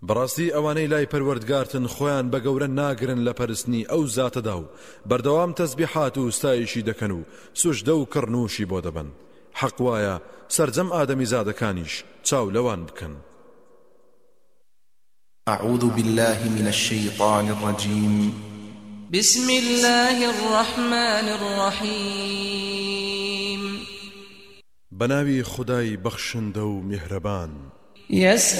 بەڕاستی ئەوانەی لای پەروەردگارتن خۆیان بە گەورە ناگرن لە پەرستنی ئەو زاتەدا و بەردەوام تەسبیحات و ستایشی دەکەن و سوژدە و کڕنوشی بۆ دەبن. حەق وایە سەرجەم ئادەمی زادەکانیش چاو لەوان بکەن. أعوذ بالله من الشيطان الرجيم. بسم الله الرحمن الرحيم. بناوي خداي بخشندو مهربان.